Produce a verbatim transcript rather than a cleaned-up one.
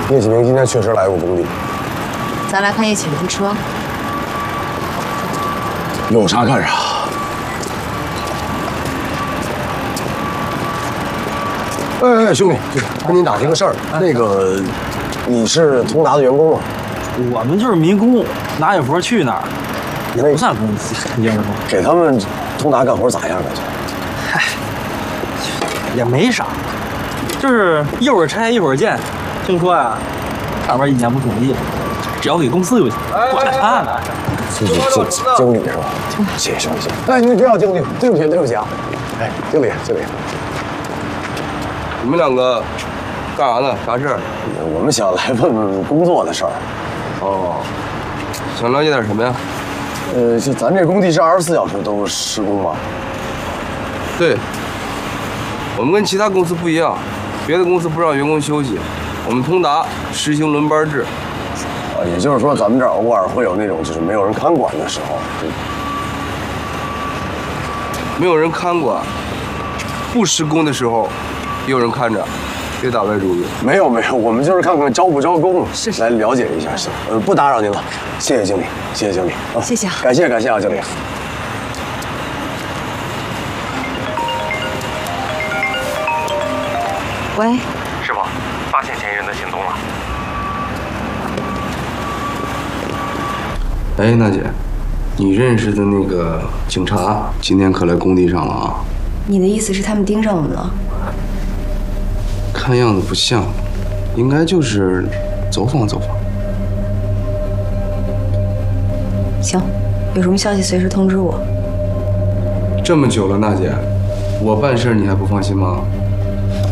叶启明今天确实来过工地。 咱来看叶启明的车。 有啥干啥。哎哎，兄弟，跟您打听个事儿，那个你是通达的员工吗？ 我们就是民工，哪有活去哪儿，也不算公司，你知道吗？ 给他们通达干活咋样啊？ 嗨，也没啥，就是一会儿拆一会儿建。听说呀，上班一年不容易，只要给公司就行，管他呢。 经经经理是吧？谢谢兄弟，谢谢。哎，你不要经理，对不起对不起啊！哎，经理经理， 你们两个干啥呢？啥事儿？ 我们想来问问工作的事儿。 哦，想了解点什么呀？ 呃，就咱这工地是二十四小时都施工吗？ 对，我们跟其他公司不一样，别的公司不让员工休息，我们通达实行轮班制。 啊，也就是说，咱们这儿偶尔会有那种就是没有人看管的时候。 没有人看管，不施工的时候，也有人看着，别打歪主意。 没有没有，我们就是看看招不招工，是来了解一下。是，呃，不打扰您了，谢谢经理，谢谢经理啊， 谢谢啊， 感谢感谢啊，经理。 喂， 师傅，发现嫌疑人的行踪了。 哎，娜姐，你认识的那个警察今天可来工地上了啊？ 你的意思是他们盯上我们了？ 看样子不像，应该就是走访走访。 行，有什么消息随时通知我。 这么久了，娜姐，我办事你还不放心吗？